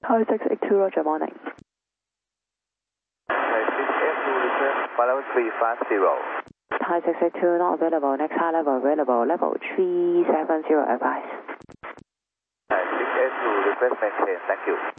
Hi 682 Roger morning. Hi 682 request level 350. Hi 682 not available. Next high level available. Level 370 advice. Hi 682 request maintain. Thank you.